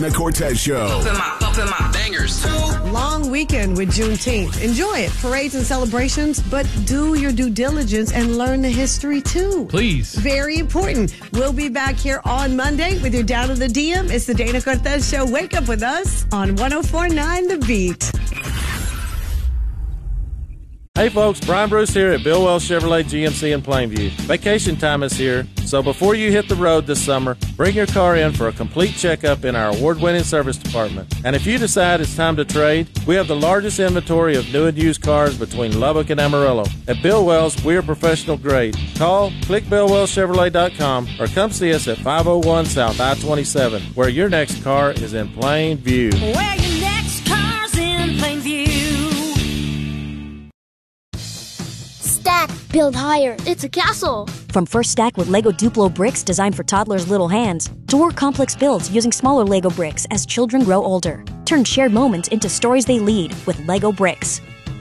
The Cortez Show. Bumping my bangers. Long weekend with Juneteenth. Enjoy it. Parades and celebrations, but do your due diligence and learn the history too. Please. Very important. We'll be back here on Monday with your Down to the DM. It's the Dana Cortez Show. Wake up with us on 104.9 The Beat. Hey folks, Brian Bruce here at Bill Wells Chevrolet GMC in Plainview. Vacation time is here, so before you hit the road this summer, bring your car in for a complete checkup in our award-winning service department. And if you decide it's time to trade, we have the largest inventory of new and used cars between Lubbock and Amarillo. At Bill Wells, we are professional grade. Call, click BillWellsChevrolet.com, or come see us at 501 South I-27, where your next car is in plain view. Where your next car's in plain view. Stack, build higher. It's a castle. From First Stack with Lego Duplo bricks designed for toddlers' little hands, to more complex builds using smaller Lego bricks as children grow older. Turn shared moments into stories they lead with Lego bricks.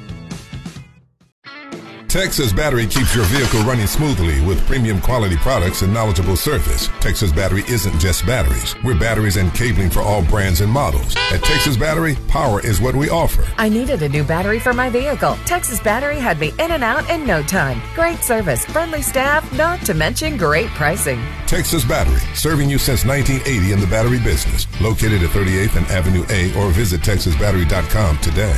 Texas Battery keeps your vehicle running smoothly with premium quality products and knowledgeable service. Texas Battery isn't just batteries. We're batteries and cabling for all brands and models. At Texas Battery, power is what we offer. I needed a new battery for my vehicle. Texas Battery had me in and out in no time. Great service, friendly staff, not to mention great pricing. Texas Battery, serving you since 1980 in the battery business. Located at 38th and Avenue A, or visit TexasBattery.com today.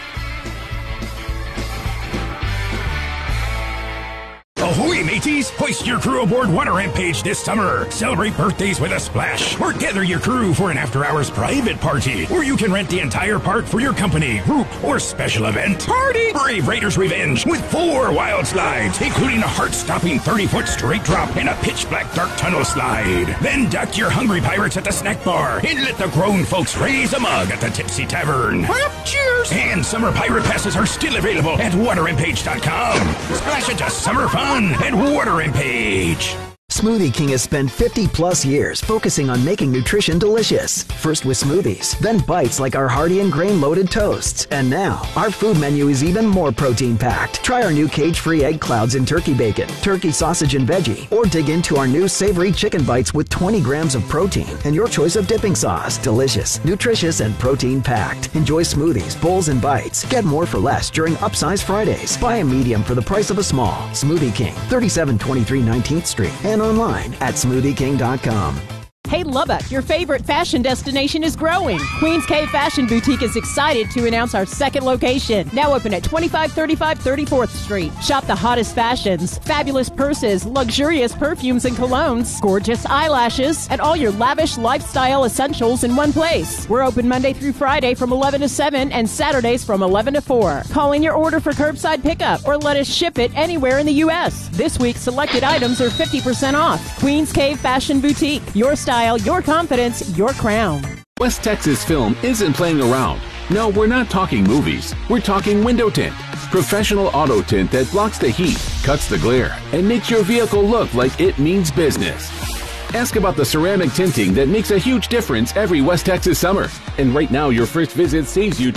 Ahoy, mateys! Hoist your crew aboard Water Rampage this summer. Celebrate birthdays with a splash, or gather your crew for an after-hours private party, where you can rent the entire park for your company, group, or special event. Party! Brave Raiders Revenge with 4 wild slides, including a heart-stopping 30-foot straight drop and a pitch-black dark tunnel slide. Then duck your hungry pirates at the snack bar and let the grown folks raise a mug at the Tipsy Tavern. Cheers! And summer pirate passes are still available at WaterAndPage.com. Splash into summer fun at Water and Page. Smoothie King has spent 50-plus years focusing on making nutrition delicious. First with smoothies, then bites like our hearty and grain-loaded toasts. And now, our food menu is even more protein-packed. Try our new cage-free egg clouds in turkey bacon, turkey sausage and veggie, or dig into our new savory chicken bites with 20 grams of protein and your choice of dipping sauce. Delicious, nutritious, and protein-packed. Enjoy smoothies, bowls, and bites. Get more for less during Upsize Fridays. Buy a medium for the price of a small. Smoothie King, 3723 19th Street. And online at smoothieking.com. Hey Lubbock, your favorite fashion destination is growing. Queen's Cave Fashion Boutique is excited to announce our second location, now open at 2535 34th Street. Shop the hottest fashions, fabulous purses, luxurious perfumes and colognes, gorgeous eyelashes, and all your lavish lifestyle essentials in one place. We're open Monday through Friday from 11 to 7 and Saturdays from 11 to 4. Call in your order for curbside pickup or let us ship it anywhere in the U.S. This week, selected items are 50% off. Queen's Cave Fashion Boutique, your style, your confidence, your crown. West Texas Film isn't playing around. No, we're not talking movies. We're talking window tint. Professional auto tint that blocks the heat, cuts the glare, and makes your vehicle look like it means business. Ask about the ceramic tinting that makes a huge difference every West Texas summer. And right now, your first visit saves you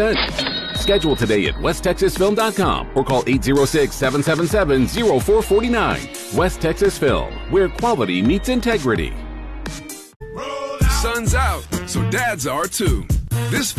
10%. Schedule today at westtexasfilm.com or call 806-777-0449. West Texas Film, where quality meets integrity. Sun's out, so dads are too. This